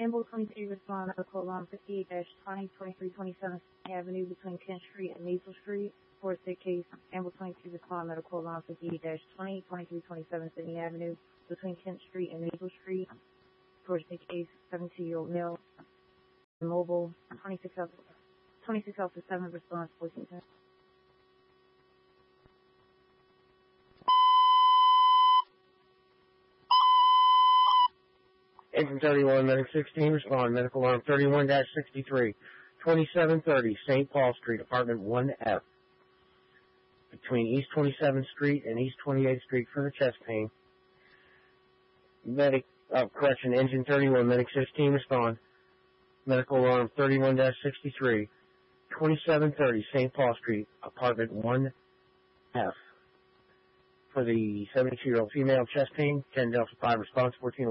Ambulance 22 respond medical alarm 58-20, 2327 Avenue between Kent Street and Measles Street. For a sick case, Ambulance 22 respond medical alarm 58-20, 2327 Sydney Avenue between Kent Street and Measles Street. For a sick case, 72-year-old male, mobile, 26 Alpha 7 response 1410. Engine 31, Medic 16, respond. Medical alarm 31-63, 2730 St. Paul Street, apartment 1F. Between East 27th Street and East 28th Street for the chest pain. Engine 31, Medic 16, respond. Medical alarm 31-63, 2730 St. Paul Street, apartment 1F. For the 72-year-old female chest pain, 10 Delta 5 response 14.